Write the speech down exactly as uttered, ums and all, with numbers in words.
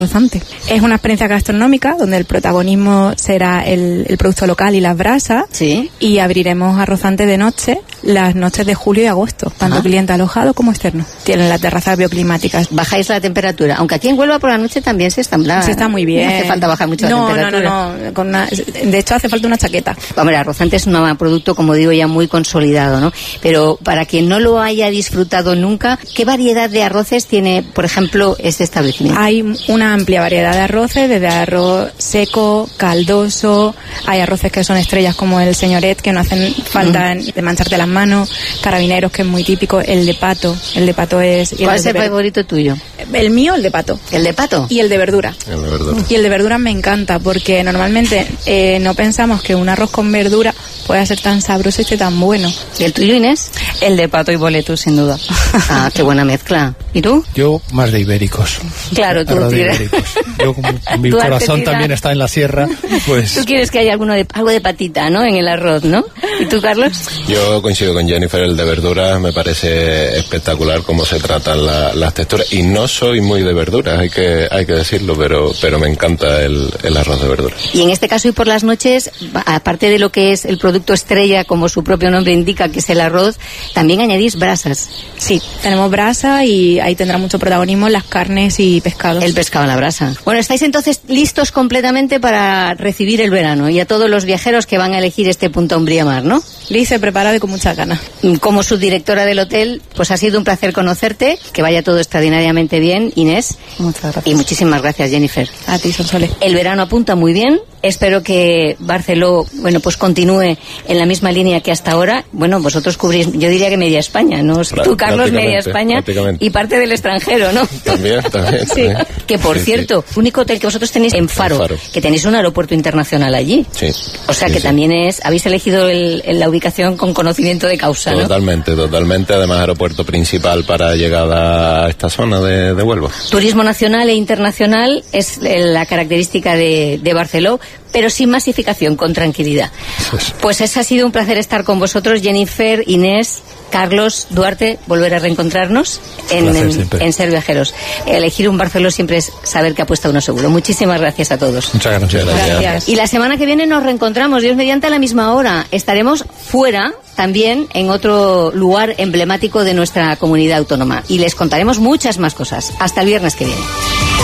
Arrozante. Es una experiencia gastronómica donde el protagonismo será el, el producto local y las brasas. Sí. Y abriremos Arrozante de noche las noches de julio y agosto, tanto Ajá. cliente alojado como externo. Tienen las terrazas bioclimáticas. Bajáis la temperatura, aunque aquí en Huelva por la noche también se está en plan. Se está muy bien. No hace falta bajar mucho no, la temperatura. No, no, no. Con una, de hecho hace falta una chaqueta. Hombre, Arrozante es un producto, como digo, ya muy consolidado, ¿no? Pero para quien no lo haya disfrutado nunca, ¿qué variedad de arroces tiene, por ejemplo, este establecimiento? Hay una amplia variedad de arroces, desde arroz seco, caldoso, hay arroces que son estrellas como el señoret, que no hacen falta mm. de mancharte las manos, carabineros, que es muy típico, el de pato, el de pato es... ¿Cuál es el ver... favorito tuyo? El mío, el de pato. ¿El de pato? Y el de verdura. El de verdura. Y el de verdura me encanta, porque normalmente eh, no pensamos que un arroz con verdura pueda ser tan sabroso y esté tan bueno. ¿Y el tuyo, Inés? El de pato y boletus, sin duda. Ah, qué buena mezcla. ¿Y tú? Yo más de ibéricos. Claro, tú tienes. Yo, como mi corazón tira. También está en la sierra, pues... Tú quieres que haya alguno de, algo de patita, ¿no?, en el arroz, ¿no? ¿Y tú, Carlos? Yo coincido con Jennifer, el de verduras me parece espectacular cómo se tratan la, las texturas. Y no soy muy de verduras, hay que hay que decirlo, pero pero me encanta el, el arroz de verduras. Y en este caso y por las noches, aparte de lo que es el producto estrella, como su propio nombre indica, que es el arroz, también añadís brasas. Sí, tenemos brasa y ahí tendrá mucho protagonismo las carnes y pescados. El pescado a la brasa. Bueno, estáis entonces listos completamente para recibir el verano y a todos los viajeros que van a elegir este Punta Umbría Mar, ¿no? Lisa, preparada y con muchas ganas. Como subdirectora del hotel, pues ha sido un placer conocerte, que vaya todo extraordinariamente bien, Inés. Muchas gracias. Y muchísimas gracias, Jennifer. A ti, Sonsoles. El verano apunta muy bien. Espero que Barceló, bueno, pues continúe en la misma línea que hasta ahora. Bueno, vosotros cubrís, yo diría que media España, ¿no? Tú, Carlos, media España y parte del extranjero, ¿no? También, también. Sí. también. Que por sí, cierto, sí. único hotel que vosotros tenéis en Faro, Faro, que tenéis un aeropuerto internacional allí. Sí. O sea sí, que sí. también es, habéis elegido el, el, la ubicación con conocimiento de causa, ¿no? Totalmente, totalmente. Además, aeropuerto principal para llegada a esta zona de, de Huelva. Turismo nacional e internacional es la característica de, de Barceló, pero sin masificación, con tranquilidad. Pues, pues es, ha sido un placer estar con vosotros, Jennifer, Inés, Carlos, Duarte, volver a reencontrarnos en, en, en Ser Viajeros. Elegir un Barceló siempre es saber que apuesta uno seguro. Muchísimas gracias a todos. Muchas gracias. gracias. Gracias. Y la semana que viene nos reencontramos, Dios mediante, a la misma hora. Estaremos fuera, también en otro lugar emblemático de nuestra comunidad autónoma. Y les contaremos muchas más cosas. Hasta el viernes que viene.